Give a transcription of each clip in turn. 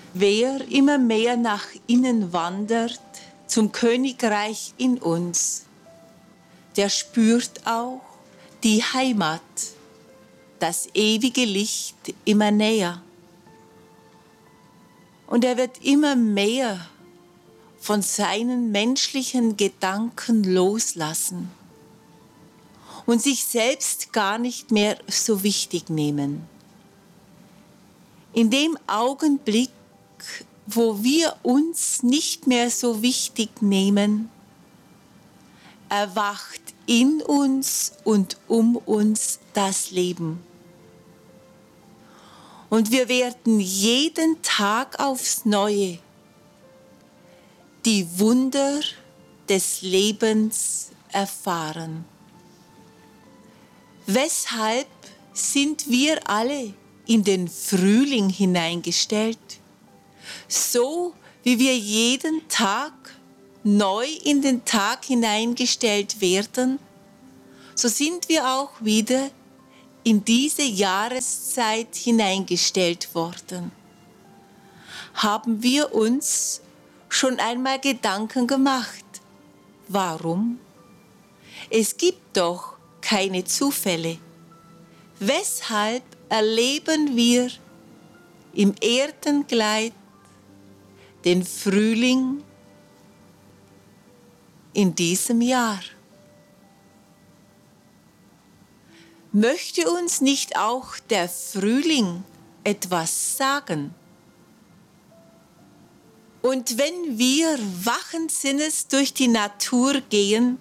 Wer immer mehr nach innen wandert, zum Königreich in uns, der spürt auch die Heimat, das ewige Licht immer näher. Und er wird immer mehr von seinen menschlichen Gedanken loslassen und sich selbst gar nicht mehr so wichtig nehmen. In dem Augenblick, wo wir uns nicht mehr so wichtig nehmen, erwacht in uns und um uns das Leben. Und wir werden jeden Tag aufs Neue die Wunder des Lebens erfahren. Weshalb sind wir alle in den Frühling hineingestellt? So wie wir jeden Tag neu in den Tag hineingestellt werden, so sind wir auch wieder in diese Jahreszeit hineingestellt worden. Haben wir uns schon einmal Gedanken gemacht? Warum? Es gibt doch keine Zufälle. Weshalb erleben wir im Erdenkleid den Frühling in diesem Jahr? Möchte uns nicht auch der Frühling etwas sagen? Und wenn wir wachen Sinnes durch die Natur gehen,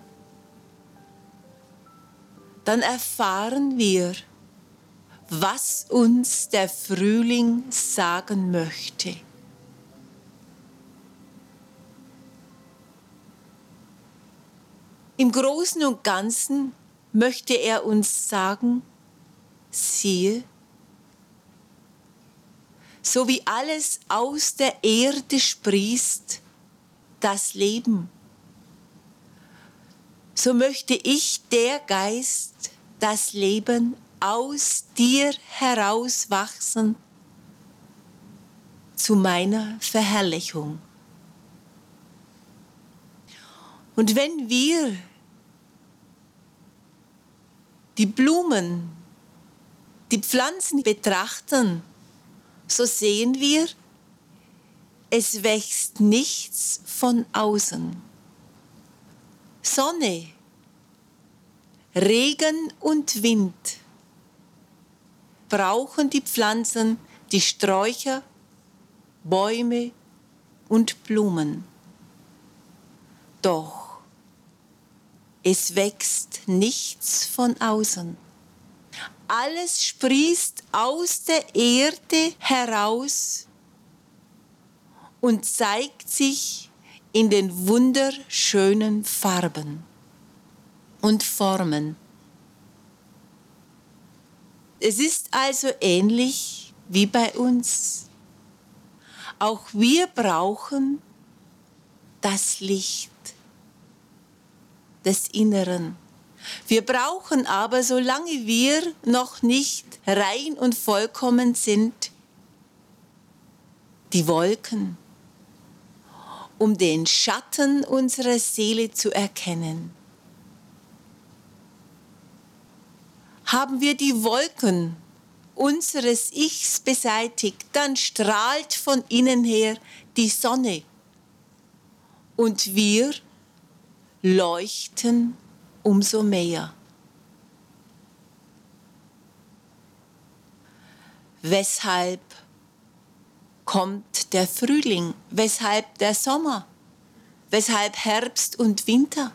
dann erfahren wir, was uns der Frühling sagen möchte. Im Großen und Ganzen möchte er uns sagen, siehe, so wie alles aus der Erde sprießt, das Leben, so möchte ich, der Geist, das Leben aus dir herauswachsen zu meiner Verherrlichung. Und wenn wir die Blumen, die Pflanzen betrachten, so sehen wir, es wächst nichts von außen. Sonne, Regen und Wind brauchen die Pflanzen, die Sträucher, Bäume und Blumen. Doch es wächst nichts von außen. Alles sprießt aus der Erde heraus und zeigt sich in den wunderschönen Farben und Formen. Es ist also ähnlich wie bei uns. Auch wir brauchen das Licht des Inneren. Wir brauchen aber, solange wir noch nicht rein und vollkommen sind, die Wolken, um den Schatten unserer Seele zu erkennen. Haben wir die Wolken unseres Ichs beseitigt, dann strahlt von innen her die Sonne und wir leuchten umso mehr. Weshalb kommt der Frühling? Weshalb der Sommer? Weshalb Herbst und Winter?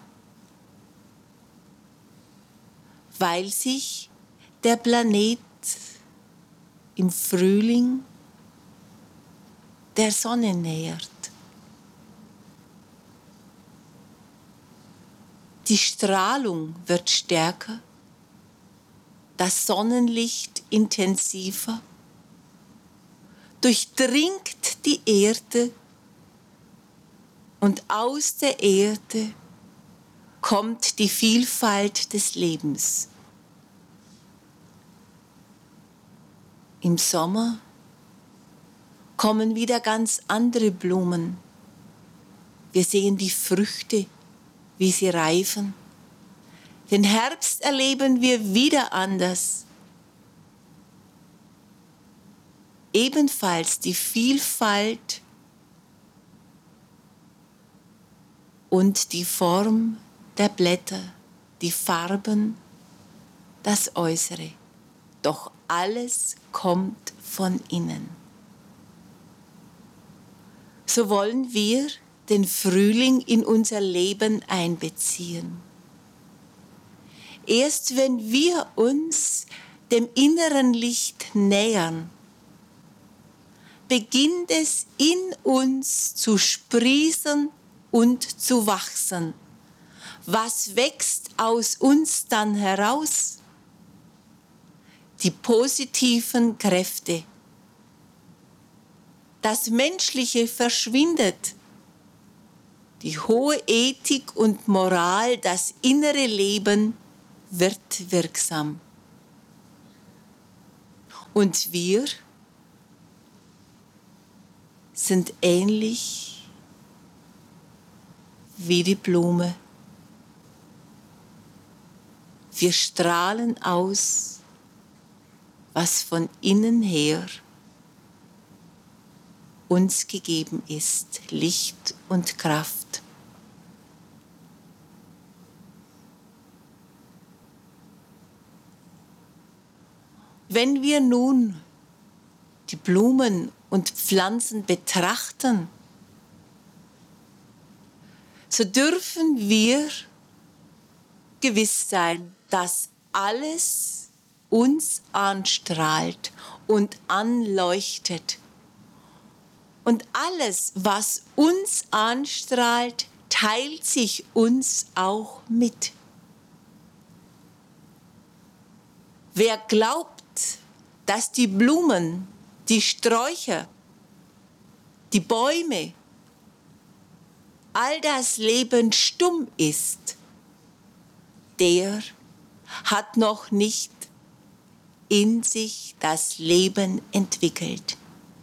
Weil sich der Planet im Frühling der Sonne nähert. Die Strahlung wird stärker, das Sonnenlicht intensiver, durchdringt die Erde und aus der Erde kommt die Vielfalt des Lebens. Im Sommer kommen wieder ganz andere Blumen. Wir sehen die Früchte, wie sie reifen. Den Herbst erleben wir wieder anders. Ebenfalls die Vielfalt und die Form der Blätter, die Farben, das Äußere. Doch alles kommt von innen. So wollen wir den Frühling in unser Leben einbeziehen. Erst wenn wir uns dem inneren Licht nähern, beginnt es in uns zu sprießen und zu wachsen. Was wächst aus uns dann heraus? Die positiven Kräfte. Das Menschliche verschwindet. Die hohe Ethik und Moral, das innere Leben wird wirksam. Und wir sind ähnlich wie die Blume. Wir strahlen aus, was von innen her uns gegeben ist, Licht und Kraft. Wenn wir nun die Blumen und Pflanzen betrachten, so dürfen wir gewiss sein, dass alles uns anstrahlt und anleuchtet. Und alles, was uns anstrahlt, teilt sich uns auch mit. Wer glaubt, dass die Blumen, die Sträucher, die Bäume, all das Leben stumm ist, der hat noch nicht in sich das Leben entwickelt.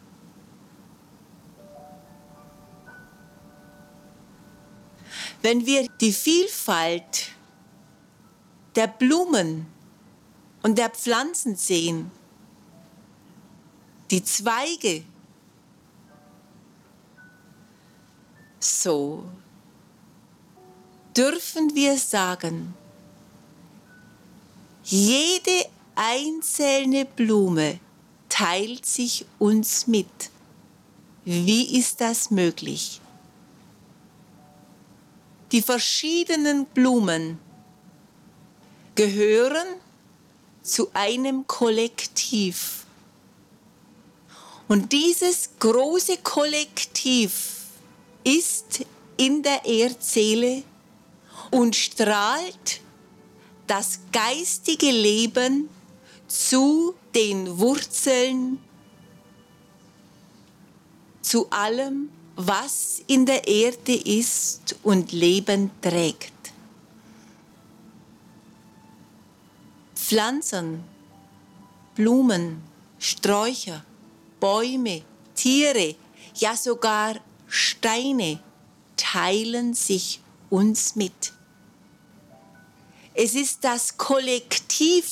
Wenn wir die Vielfalt der Blumen und der Pflanzen sehen, die Zweige, so dürfen wir sagen, jede einzelne Blume teilt sich uns mit. Wie ist das möglich? Die verschiedenen Blumen gehören zu einem Kollektiv. Und dieses große Kollektiv ist in der Erdseele und strahlt das geistige Leben zu den Wurzeln, zu allem, was in der Erde ist und Leben trägt. Pflanzen, Blumen, Sträucher, Bäume, Tiere, ja sogar Steine teilen sich uns mit. Es ist das Kollektiv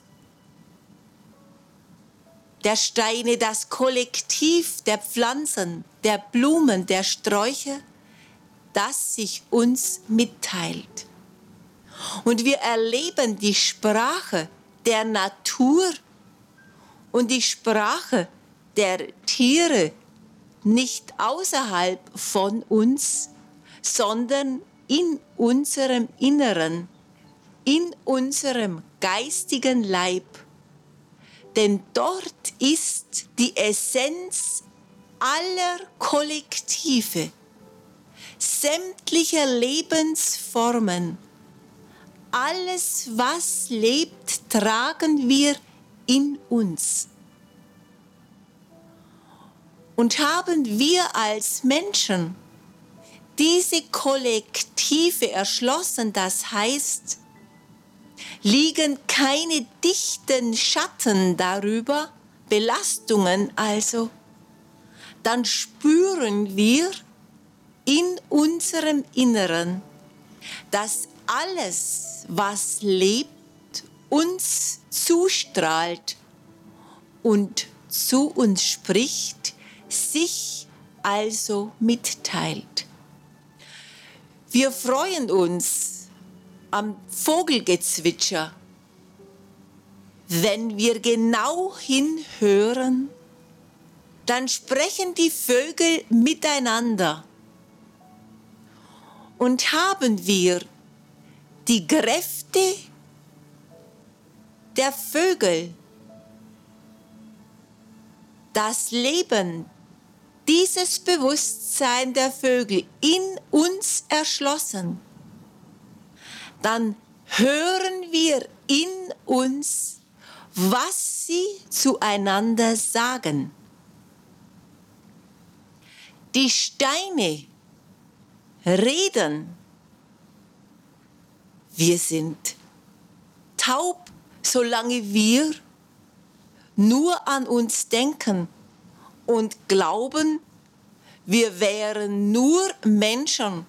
der Steine, das Kollektiv der Pflanzen, der Blumen, der Sträucher, das sich uns mitteilt. Und wir erleben die Sprache der Natur und die Sprache der Tiere nicht außerhalb von uns, sondern in unserem Inneren, in unserem geistigen Leib. Denn dort ist die Essenz aller Kollektive, sämtlicher Lebensformen. Alles, was lebt, tragen wir in uns. Und haben wir als Menschen diese Kollektive erschlossen, das heißt, liegen keine dichten Schatten darüber, Belastungen also, dann spüren wir in unserem Inneren, dass alles, was lebt, uns zustrahlt und zu uns spricht, sich also mitteilt. Wir freuen uns am Vogelgezwitscher. Wenn wir genau hinhören, dann sprechen die Vögel miteinander. Und haben wir die Kräfte der Vögel, das Leben, dieses Bewusstsein der Vögel in uns erschlossen, dann hören wir in uns, was sie zueinander sagen. Die Steine reden. Wir sind taub, solange wir nur an uns denken und glauben, wir wären nur Menschen